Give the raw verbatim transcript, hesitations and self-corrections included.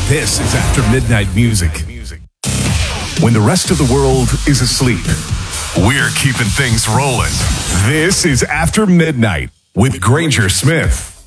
This is After Midnight Music. When the rest of the world is asleep, we're keeping things rolling. This is After Midnight with Granger Smith.